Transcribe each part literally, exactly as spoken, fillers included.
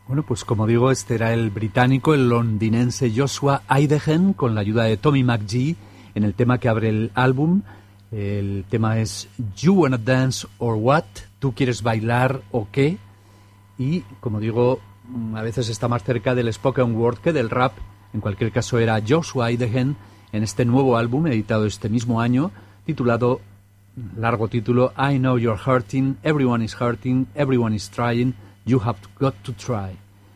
Bueno, pues como digo, este era el británico, el londinense Joshua Idehen, con la ayuda de Tommy McGee, en el tema que abre el álbum. El tema es You Wanna Dance or What? ¿Tú quieres bailar o qué? Y, como digo, a veces está más cerca del spoken word que del rap. En cualquier caso, era Joshua Idehen en este nuevo álbum, editado este mismo año, titulado, largo título, I Know You're Hurting, Everyone is Hurting, Everyone is Trying, You Have Got to Try.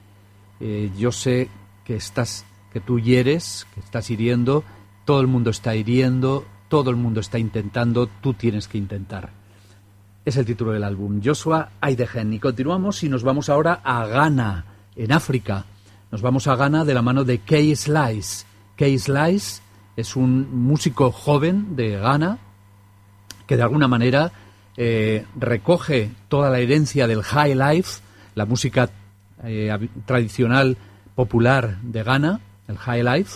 Eh, yo sé que estás, que tú hieres, que estás hiriendo, todo el mundo está hiriendo, todo el mundo está intentando, tú tienes que intentar. Es el título del álbum, Joshua Idehen. Y continuamos y nos vamos ahora a Ghana, en África. Nos vamos a Ghana de la mano de Kay Slice. Kay Slice es un músico joven de Ghana que de alguna manera eh, recoge toda la herencia del high life, la música eh, tradicional popular de Ghana, el high life,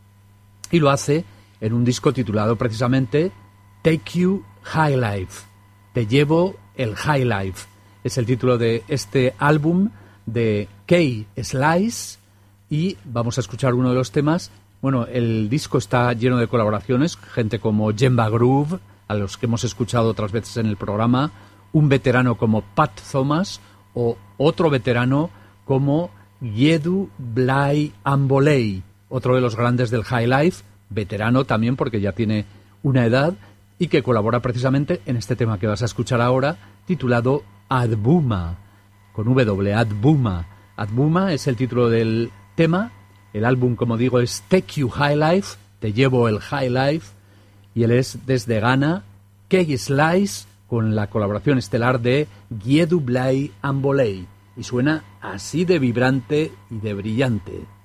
y lo hace en un disco titulado precisamente Take You High Life. Te llevo el high life. Es el título de este álbum de Kay Slice y vamos a escuchar uno de los temas. Bueno, el disco está lleno de colaboraciones, gente como Jemba Groove, a los que hemos escuchado otras veces en el programa, un veterano como Pat Thomas o otro veterano como Yedu Blay Amboley, otro de los grandes del high life, veterano también porque ya tiene una edad y que colabora precisamente en este tema que vas a escuchar ahora, titulado Adbuma, con W, Adbuma. Adbuma es el título del tema. El álbum, como digo, es Take You High Life, te llevo el high life, y él es desde Ghana, Kay Slice, con la colaboración estelar de Yedu Blay Amboley, y suena así de vibrante y de brillante.